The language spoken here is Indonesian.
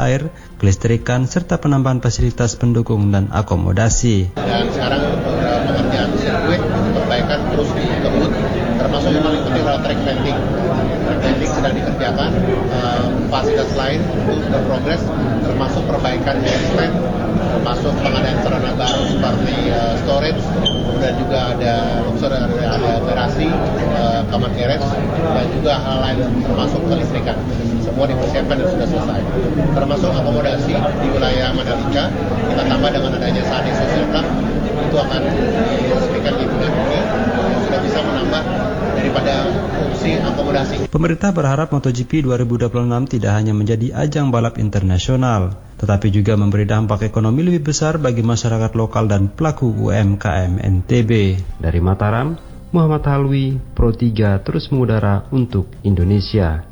air, kelistrikan, serta penambahan fasilitas pendukung dan akomodasi. Dan sekarang pengerjaan sirkuit, perbaikan terus dikebut, termasuk yang paling penting adalah track painting. Track painting sedang dikerjakan, fasilitas lain itu sudah progres, termasuk perbaikan stand, termasuk pengadaan sarana baru seperti storage, dan juga ada garasi, kamar garage, dan juga hal lain termasuk kelistrikan. Semua dipersiapkan dan sudah selesai. Termasuk akomodasi di wilayah Mandalika, kita tambah dengan adanya Sani Social Club, itu akan diresmikan di bulan ini, sudah bisa menambah daripada fungsi akomodasi. Pemerintah berharap MotoGP 2026 tidak hanya menjadi ajang balap internasional, tetapi juga memberi dampak ekonomi lebih besar bagi masyarakat lokal dan pelaku UMKM NTB. Dari Mataram, Muhammad Halwi, Pro 3 terus mengudara untuk Indonesia.